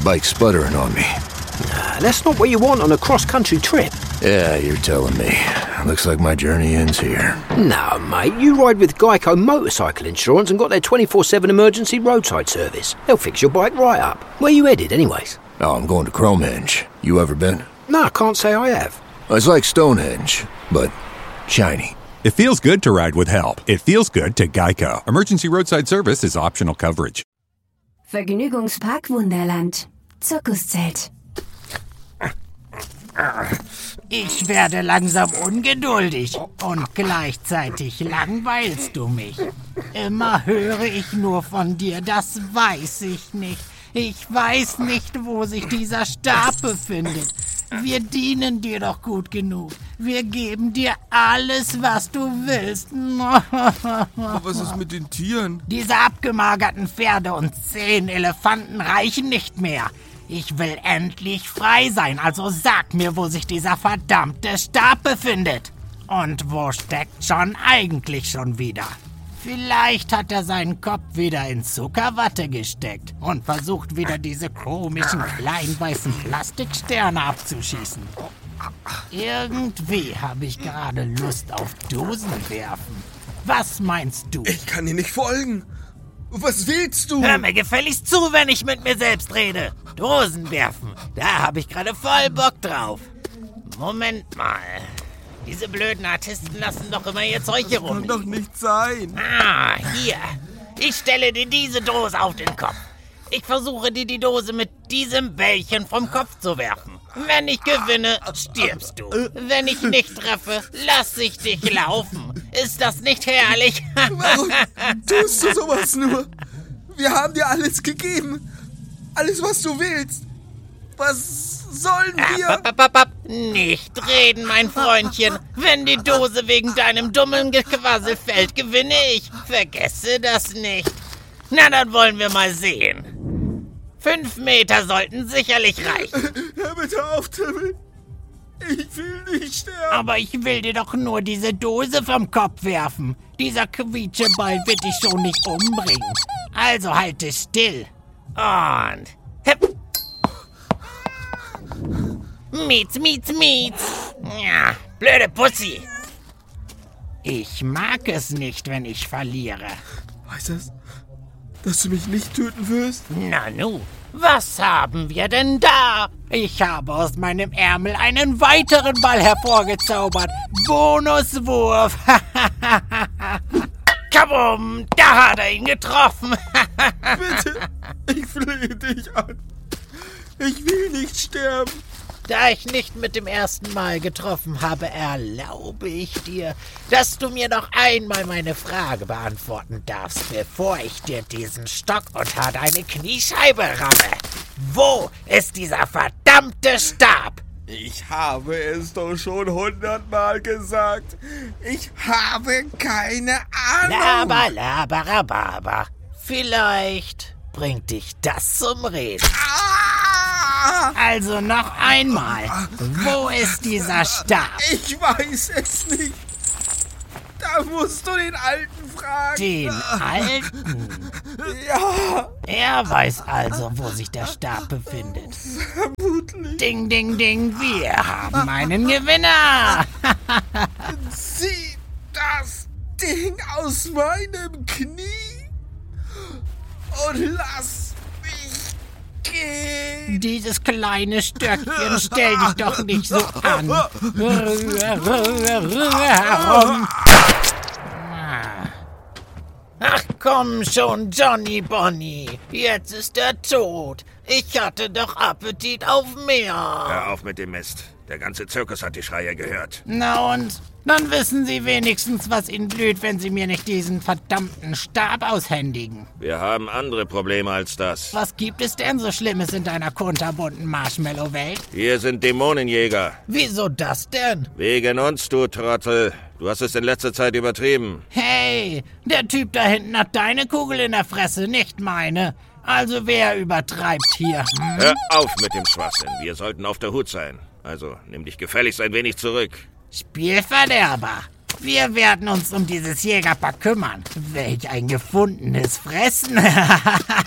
Bike's sputtering on me. That's not what you want on a cross-country trip. Yeah, you're telling me. Looks like my journey ends here. No, mate, you ride with Geico Motorcycle Insurance and got their 24/7 emergency roadside service. They'll fix your bike right up. Where you headed, anyways? Oh, I'm going to Cromehenge. You ever been? No, I can't say I have. It's like Stonehenge, but shiny. It feels good to ride with help. It feels good to Geico. Emergency roadside service is optional coverage. Vergnügungspark Wunderland. Zirkuszelt. Ich werde langsam ungeduldig und gleichzeitig langweilst du mich. Immer höre ich nur von dir, das weiß ich nicht. Ich weiß nicht, wo sich dieser Stab befindet. Wir dienen dir doch gut genug. Wir geben dir alles, was du willst. Was ist mit den Tieren? Diese abgemagerten Pferde und 10 Elefanten reichen nicht mehr. Ich will endlich frei sein, also sag mir, wo sich dieser verdammte Stab befindet. Und wo steckt John eigentlich schon wieder? Vielleicht hat er seinen Kopf wieder in Zuckerwatte gesteckt und versucht wieder diese komischen kleinen weißen Plastiksterne abzuschießen. Irgendwie habe ich gerade Lust auf Dosenwerfen. Was meinst du? Ich kann dir nicht folgen. Was willst du? Hör mir gefälligst zu, wenn ich mit mir selbst rede. Dosen werfen, da habe ich gerade voll Bock drauf. Moment mal. Diese blöden Artisten lassen doch immer ihr Zeug hier rum. Kann doch nicht sein. Ah, hier. Ich stelle dir diese Dose auf den Kopf. Ich versuche dir die Dose mit diesem Bällchen vom Kopf zu werfen. Wenn ich gewinne, stirbst du. Wenn ich nicht treffe, lass ich dich laufen. Ist das nicht herrlich? Warum tust du sowas nur? Wir haben dir alles gegeben. Alles, was du willst. Was sollen wir? Nicht reden, mein Freundchen. Wenn die Dose wegen deinem dummen Gequassel fällt, gewinne ich. Vergesse das nicht. Na, dann wollen wir mal sehen. 5 Meter sollten sicherlich reichen. Hör bitte auf, Timmel. Ich will nicht sterben. Aber ich will dir doch nur diese Dose vom Kopf werfen. Dieser Quietscheball wird dich schon nicht umbringen. Also halte still. Und... Hip. Mietz. Ja, blöde Pussy. Ich mag es nicht, wenn ich verliere. Heißt das, dass du mich nicht töten wirst? Na nu, was haben wir denn da? Ich habe aus meinem Ärmel einen weiteren Ball hervorgezaubert. Bonuswurf. Kabum, da hat er ihn getroffen. Bitte, ich flehe dich an. Ich will nicht sterben. Da ich nicht mit dem ersten Mal getroffen habe, erlaube ich dir, dass du mir noch einmal meine Frage beantworten darfst, bevor ich dir diesen Stock unter deine Kniescheibe ramme. Wo ist dieser verdammte Stab? Ich habe es doch schon 100-mal gesagt. Ich habe keine Ahnung. Laber. Vielleicht bringt dich das zum Reden. Also noch einmal. Wo ist dieser Stab? Ich weiß es nicht. Da musst du den Alten fragen. Den Alten? Ja. Er weiß also, wo sich der Stab befindet. Vermutlich. Ding, wir haben einen Gewinner. Zieh das Ding aus meinem Knie und lass mich gehen. Dieses kleine Stöckchen, stell dich doch nicht so an. Rühr herum. Ach komm schon, Johnny Bonny. Jetzt ist er tot. Ich hatte doch Appetit auf mehr. Hör auf mit dem Mist. Der ganze Zirkus hat die Schreie gehört. Na und? Dann wissen Sie wenigstens, was Ihnen blüht, wenn Sie mir nicht diesen verdammten Stab aushändigen. Wir haben andere Probleme als das. Was gibt es denn so Schlimmes in deiner kunterbunten Marshmallow-Welt? Hier sind Dämonenjäger. Wieso das denn? Wegen uns, du Trottel. Du hast es in letzter Zeit übertrieben. Hey, der Typ da hinten hat deine Kugel in der Fresse, nicht meine. Also wer übertreibt hier? Hör auf mit dem Schwachsinn. Wir sollten auf der Hut sein. Also, nimm dich gefälligst ein wenig zurück. Spielverderber. Wir werden uns um dieses Jägerpack kümmern. Welch ein gefundenes Fressen.